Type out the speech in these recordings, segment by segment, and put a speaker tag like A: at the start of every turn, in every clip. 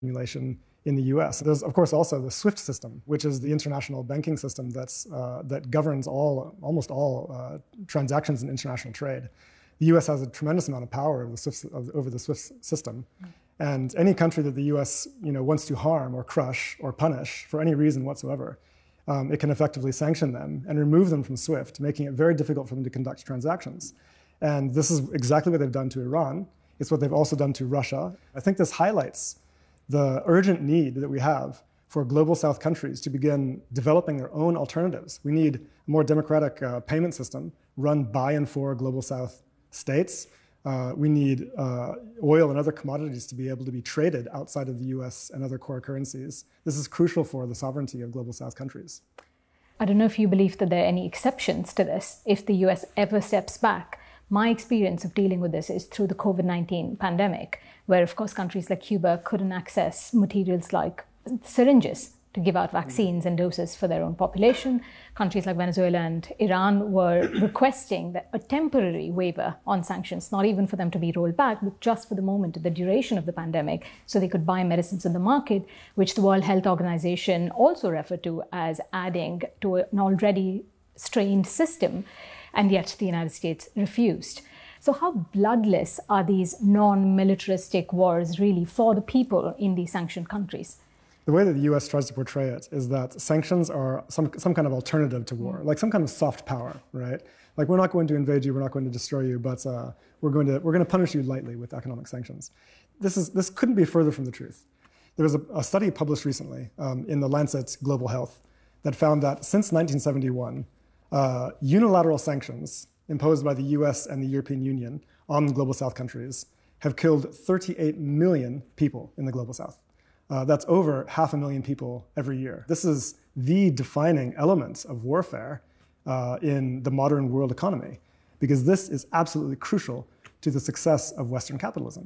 A: regulation in the US. There's, of course, also the SWIFT system, which is the international banking system that governs almost all transactions in international trade. The US has a tremendous amount of power over the SWIFT system. And any country that the US wants to harm or crush or punish for any reason whatsoever, it can effectively sanction them and remove them from SWIFT, making it very difficult for them to conduct transactions. And this is exactly what they've done to Iran. It's what they've also done to Russia. I think this highlights the urgent need that we have for global South countries to begin developing their own alternatives. We need a more democratic payment system run by and for global South states. We need oil and other commodities to be able to be traded outside of the US and other core currencies. This is crucial for the sovereignty of global South countries.
B: I don't know if you believe that there are any exceptions to this if the US ever steps back. My experience of dealing with this is through the COVID-19 pandemic, where, of course, countries like Cuba couldn't access materials like syringes to give out vaccines and doses for their own population. Countries like Venezuela and Iran were requesting a temporary waiver on sanctions, not even for them to be rolled back, but just for the moment, the duration of the pandemic, so they could buy medicines in the market, which the World Health Organization also referred to as adding to an already strained system. And yet the United States refused. So how bloodless are these non-militaristic wars really for the people in these sanctioned countries?
A: The way that the US tries to portray it is that sanctions are some kind of alternative to war, like some kind of soft power, right? Like, we're not going to invade you, we're not going to destroy you, but we're going to punish you lightly with economic sanctions. This couldn't be further from the truth. There was a study published recently in the Lancet Global Health that found that since 1971, unilateral sanctions imposed by the US and the European Union on the global South countries have killed 38 million people in the global South. That's over 500,000 people every year. This is the defining element of warfare in the modern world economy, because this is absolutely crucial to the success of Western capitalism.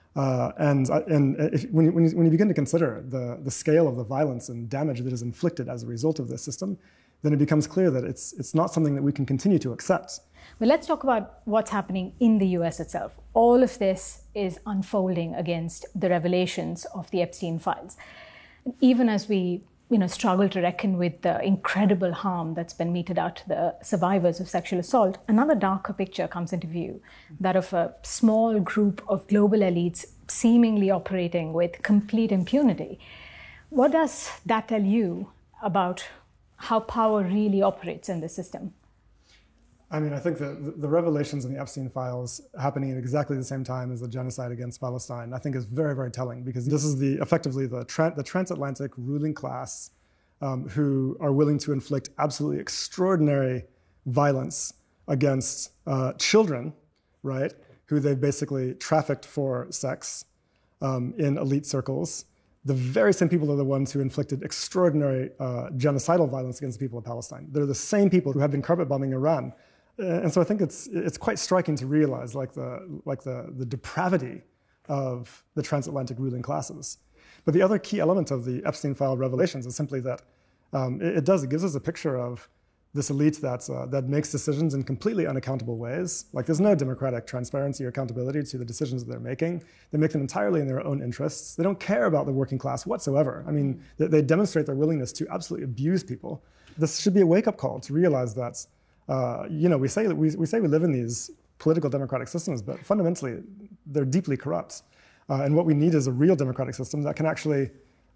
A: When you begin to consider the scale of the violence and damage that is inflicted as a result of this system, then it becomes clear that it's not something that we can continue to accept.
B: But let's talk about what's happening in the US itself. All of this is unfolding against the revelations of the Epstein files. Even as we struggle to reckon with the incredible harm that's been meted out to the survivors of sexual assault, another darker picture comes into view, that of a small group of global elites seemingly operating with complete impunity. What does that tell you about how power really operates in the system?
A: I mean, I think that the revelations in the Epstein files happening at exactly the same time as the genocide against Palestine, I think, is very, very telling, because this is effectively the transatlantic ruling class who are willing to inflict absolutely extraordinary violence against children, right, who they've basically trafficked for sex in elite circles. The very same people are the ones who inflicted extraordinary genocidal violence against the people of Palestine. They're the same people who have been carpet bombing Iran. And so I think it's quite striking to realize the depravity of the transatlantic ruling classes. But the other key element of the Epstein file revelations is simply that it gives us a picture of this elite that makes decisions in completely unaccountable ways. Like, there's no democratic transparency or accountability to the decisions that they're making. They make them entirely in their own interests. They don't care about the working class whatsoever. I mean, they demonstrate their willingness to absolutely abuse people. This should be a wake-up call to realize that, we say we live in these political democratic systems, but fundamentally, they're deeply corrupt. And what we need is a real democratic system that can actually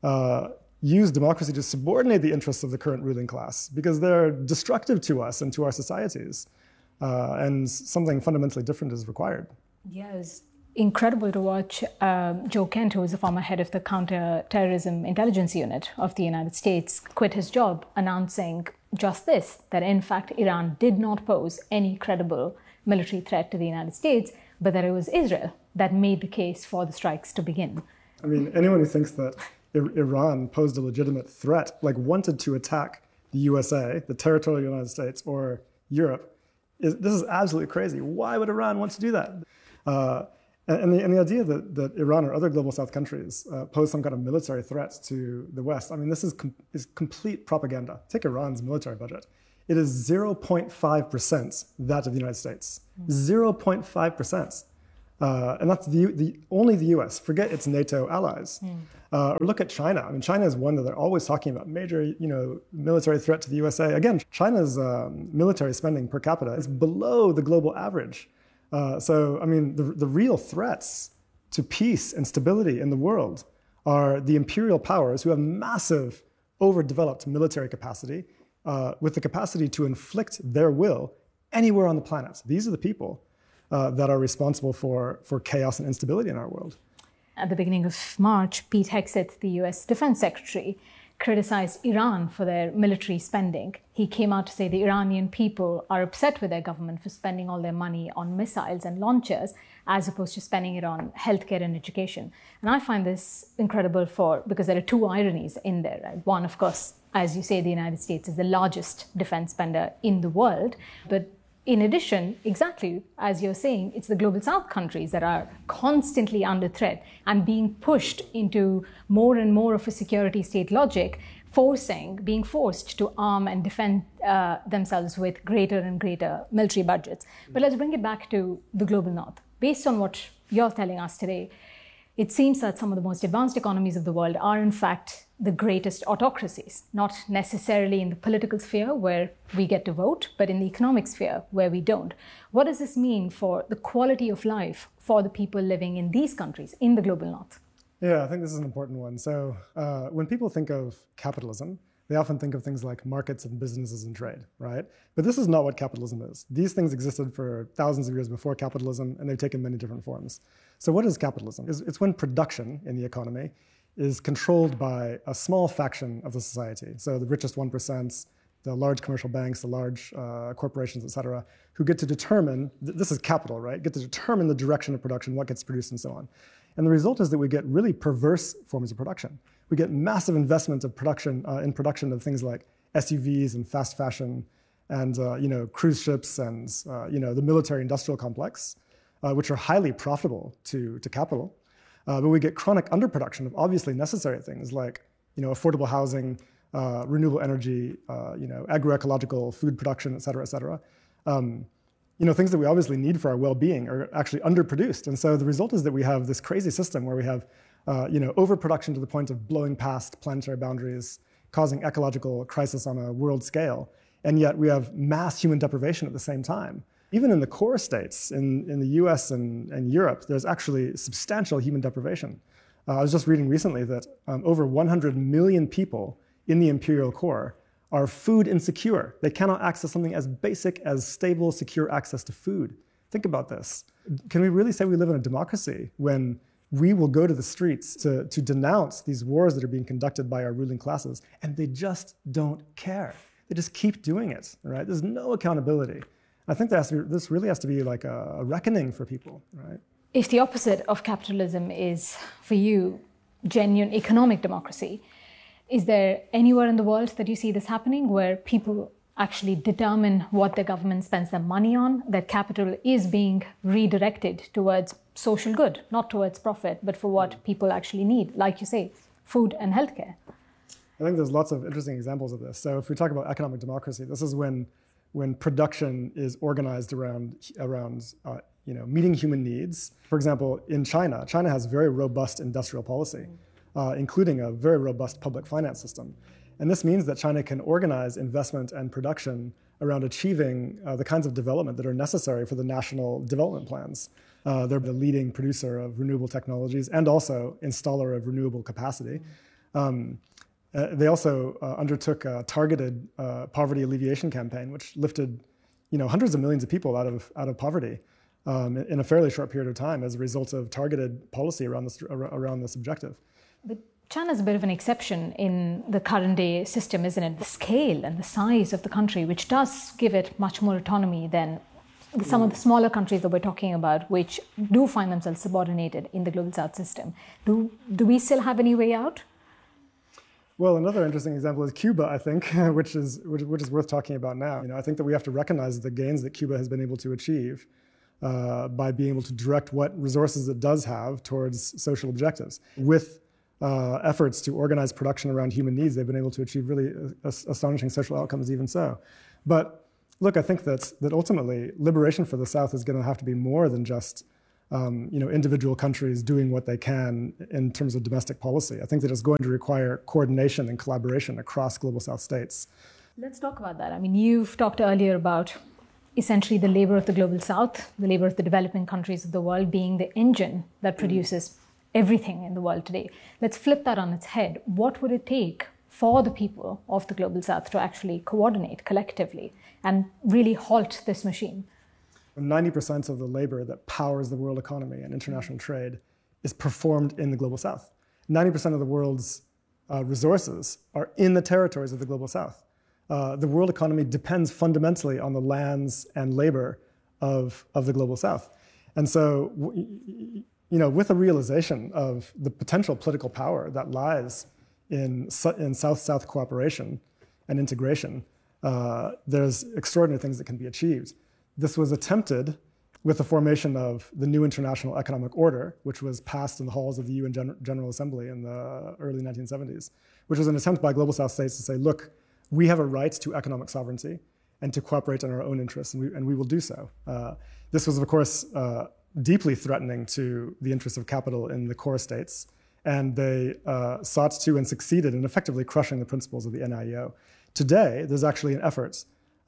A: use democracy to subordinate the interests of the current ruling class, because they're destructive to us and to our societies. And something fundamentally different is required.
B: Yes. Incredible to watch Joe Kent, who is the former head of the Counterterrorism Intelligence Unit of the United States, quit his job, announcing just this, that in fact Iran did not pose any credible military threat to the United States, but that it was Israel that made the case for the strikes to begin.
A: I mean, anyone who thinks that Iran posed a legitimate threat, like wanted to attack the USA, the territorial United States, or Europe, this is absolutely crazy. Why would Iran want to do that? And the idea that Iran or other global South countries pose some kind of military threat to the West, I mean, this is complete propaganda. Take Iran's military budget. It is 0.5% that of the United States. 0.5%. And that's only the US. Forget its NATO allies. Or look at China. I mean, China is one that they're always talking about, major military threat to the USA. Again, China's military spending per capita is below the global average. So, I mean, the real threats to peace and stability in the world are the imperial powers who have massive, overdeveloped military capacity with the capacity to inflict their will anywhere on the planet. These are the people that are responsible for chaos and instability in our world.
B: At the beginning of March, Pete Hegseth, the US Defense Secretary, criticized Iran for their military spending. He came out to say the Iranian people are upset with their government for spending all their money on missiles and launchers as opposed to spending it on healthcare and education. And I find this incredible because there are two ironies in there. Right? One, of course, as you say, the United States is the largest defense spender in the world. But in addition, exactly as you're saying, it's the global south countries that are constantly under threat and being pushed into more and more of a security state logic, being forced to arm and defend themselves with greater and greater military budgets. But let's bring it back to the global north. Based on what you're telling us today, it seems that some of the most advanced economies of the world are in fact the greatest autocracies, not necessarily in the political sphere where we get to vote, but in the economic sphere where we don't. What does this mean for the quality of life for the people living in these countries, in the global north?
A: Yeah, I think this is an important one. So when people think of capitalism, they often think of things like markets and businesses and trade, right? But this is not what capitalism is. These things existed for thousands of years before capitalism, and they've taken many different forms. So what is capitalism? It's when production in the economy is controlled by a small faction of the society. So the richest 1%, the large commercial banks, the large corporations, et cetera, who get to determine, this is capital, right? Get to determine the direction of production, what gets produced and so on. And the result is that we get really perverse forms of production. We get massive investment of production in production of things like SUVs and fast fashion and cruise ships and the military industrial complex, which are highly profitable to capital. But we get chronic underproduction of obviously necessary things like affordable housing, renewable energy, agroecological food production, et cetera, et cetera. Things that we obviously need for our well-being are actually underproduced. And so the result is that we have this crazy system where we have overproduction to the point of blowing past planetary boundaries, causing ecological crisis on a world scale. And yet we have mass human deprivation at the same time. Even in the core states, in the US and Europe, there's actually substantial human deprivation. I was just reading recently that over 100 million people in the imperial core are food insecure. They cannot access something as basic as stable, secure access to food. Think about this. Can we really say we live in a democracy when we will go to the streets to denounce these wars that are being conducted by our ruling classes, and they just don't care? They just keep doing it, right? There's no accountability. I think this really has to be like a reckoning for people, right?
B: If the opposite of capitalism is, for you, genuine economic democracy, is there anywhere in the world that you see this happening where people actually determine what the government spends their money on, that capital is being redirected towards social good, not towards profit, but for what people actually need, like you say, food and healthcare?
A: I think there's lots of interesting examples of this. So if we talk about economic democracy, this is when production is organized around meeting human needs. For example, in China has very robust industrial policy, including a very robust public finance system. And this means that China can organize investment and production around achieving the kinds of development that are necessary for the national development plans. They're the leading producer of renewable technologies and also installer of renewable capacity. They also undertook a targeted poverty alleviation campaign, which lifted hundreds of millions of people out of poverty in a fairly short period of time as a result of targeted policy around this objective.
B: But China's a bit of an exception in the current day system, isn't it? The scale and the size of the country, which does give it much more autonomy than some of the smaller countries that we're talking about, which do find themselves subordinated in the global south system. Do we still have any way out?
A: Well, another interesting example is Cuba, I think, which is worth talking about now. I think that we have to recognize the gains that Cuba has been able to achieve by being able to direct what resources it does have towards social objectives. With efforts to organize production around human needs, they've been able to achieve really astonishing social outcomes even so. But look, I think that ultimately liberation for the South is going to have to be more than just individual countries doing what they can in terms of domestic policy. I think that it's going to require coordination and collaboration across Global South states.
B: Let's talk about that. I mean, you've talked earlier about essentially the labor of the Global South, the labor of the developing countries of the world being the engine that produces everything in the world today. Let's flip that on its head. What would it take for the people of the Global South to actually coordinate collectively and really halt this machine?
A: 90% of the labor that powers the world economy and international trade is performed in the Global South. 90% of the world's resources are in the territories of the Global South. The world economy depends fundamentally on the lands and labor of the Global South. And so, with the realization of the potential political power that lies in South-South cooperation and integration, there's extraordinary things that can be achieved. This was attempted with the formation of the new International Economic Order, which was passed in the halls of the UN General Assembly in the early 1970s, which was an attempt by Global South states to say, look, we have a right to economic sovereignty and to cooperate in our own interests, and we will do so. This was, of course, deeply threatening to the interests of capital in the core states, and they sought to and succeeded in effectively crushing the principles of the NIEO. Today, there's actually an effort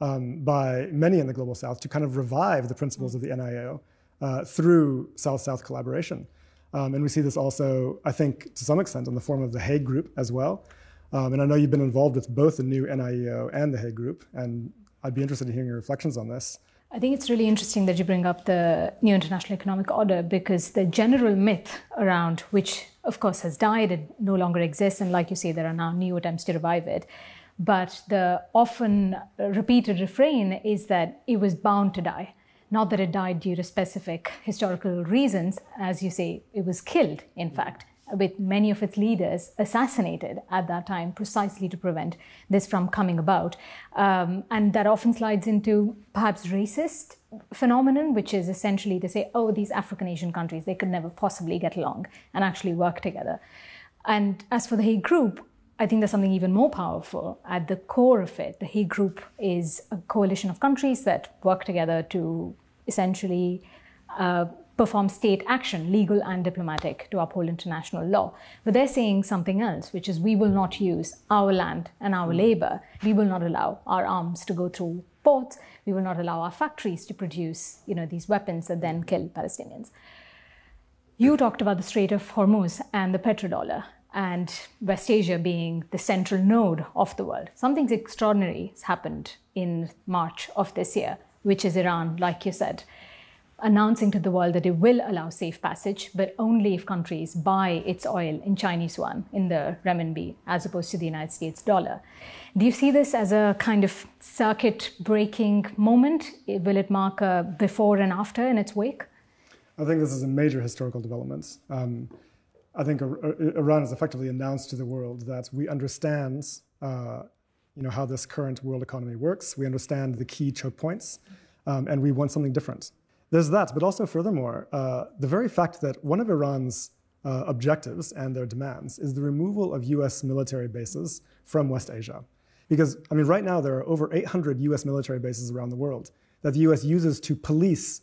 A: by many in the Global South to kind of revive the principles of the NIEO through South-South collaboration. And we see this also, I think, to some extent in the form of the Hague Group as well. And I know you've been involved with both the new NIEO and the Hague Group, and I'd be interested in hearing your reflections on this.
B: I think it's really interesting that you bring up the new International Economic Order, because the general myth around which, of course, has died, it no longer exists, and like you say, there are now new attempts to revive it. But the often repeated refrain is that it was bound to die. Not that it died due to specific historical reasons. As you say, it was killed, in fact, with many of its leaders assassinated at that time precisely to prevent this from coming about. And that often slides into perhaps racist phenomenon, which is essentially to say, oh, these African Asian countries, they could never possibly get along and actually work together. And as for the Hague Group, I think there's something even more powerful at the core of it. The Hague Group is a coalition of countries that work together to essentially perform state action, legal and diplomatic, to uphold international law. But they're saying something else, which is we will not use our land and our labor. We will not allow our arms to go through ports. We will not allow our factories to produce, these weapons that then kill Palestinians. You talked about the Strait of Hormuz and the petrodollar, and West Asia being the central node of the world. Something extraordinary has happened in March of this year, which is Iran, like you said, announcing to the world that it will allow safe passage, but only if countries buy its oil in Chinese yuan, in the renminbi, as opposed to the United States dollar. Do you see this as a kind of circuit-breaking moment? Will it mark a before and after in its wake?
A: I think this is a major historical development. I think Iran has effectively announced to the world that we understand how this current world economy works. We understand the key choke points, and we want something different. There's that, but also furthermore, the very fact that one of Iran's objectives and their demands is the removal of US military bases from West Asia. Because, right now there are over 800 US military bases around the world that the US uses to police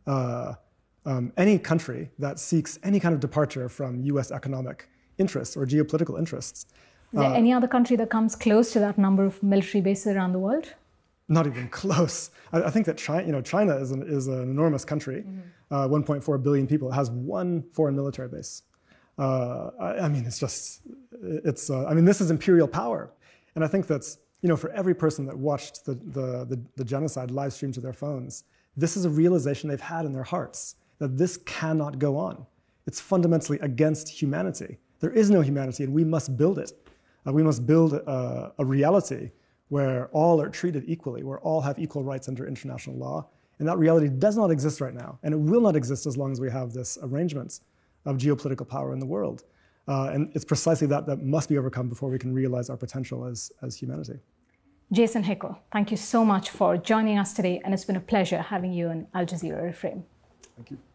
A: any country that seeks any kind of departure from US economic interests or geopolitical interests.
B: Is there any other country that comes close to that number of military bases around the world?
A: Not even close. I think that China is an enormous country, 1.4 billion people. It has one foreign military base. This is imperial power. And I think that's, for every person that watched the genocide live streamed to their phones, this is a realization they've had in their hearts, that this cannot go on. It's fundamentally against humanity. There is no humanity, and we must build it. We must build a reality where all are treated equally, where all have equal rights under international law. And that reality does not exist right now. And it will not exist as long as we have this arrangement of geopolitical power in the world. And it's precisely that must be overcome before we can realize our potential as humanity.
B: Jason Hickel, thank you so much for joining us today. And it's been a pleasure having you on Al Jazeera Reframe.
A: Thank you.